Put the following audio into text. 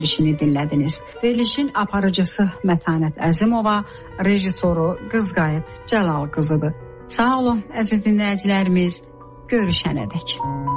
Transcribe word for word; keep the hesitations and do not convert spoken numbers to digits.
verilişini dinlədiniz. Verilişin aparıcısı Mətanət Əzimova, rejissoru Qızqayıt Cəlal qızıdır. Sağ olun əziz dinləyicilərimiz, görüşənədək.